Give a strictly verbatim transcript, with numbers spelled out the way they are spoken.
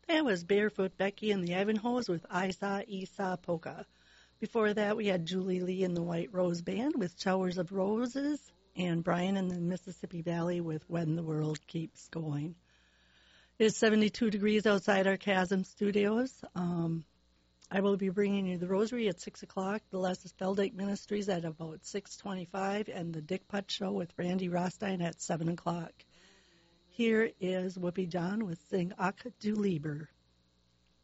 That was Barefoot Becky and the Ivanhoes with I Saw Esau Polka. Before that, we had Julie Lee and the White Rose Band with Showers of Roses, and Brian and the Mississippi Valley with When the World Keeps Going. It is seventy-two degrees outside our Chasm studios. Um, I will be bringing you the Rosary at six o'clock, the Les Feldake Ministries at about six twenty-five, and the Dick Putt Show with Randy Rostein at seven o'clock. Here is Whoopi John with Sing Ach du Lieber.